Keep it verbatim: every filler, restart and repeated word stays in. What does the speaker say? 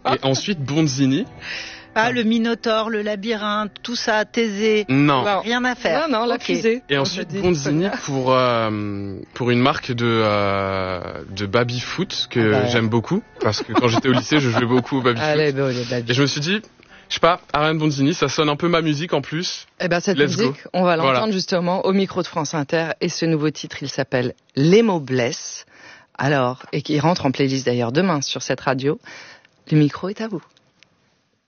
Et ensuite Bonzini. Ah, le Minotaure, le labyrinthe, tout ça, Thésée. Non. non. Rien à faire. Non, non, la okay. fusée. Et ensuite Bonzini pour euh, pour une marque de euh, de baby foot que ah bah. j'aime beaucoup parce que quand j'étais au lycée, je jouais beaucoup au baby Allez, foot. Bon, les baby. Et je me suis dit, je sais pas, Ariane Bonzini, ça sonne un peu ma musique en plus. Eh ben cette Let's musique, go. on va l'entendre voilà. justement au micro de France Inter et ce nouveau titre, il s'appelle Les mots blessent. Alors, et qui rentre en playlist d'ailleurs demain sur cette radio. Le micro est à vous.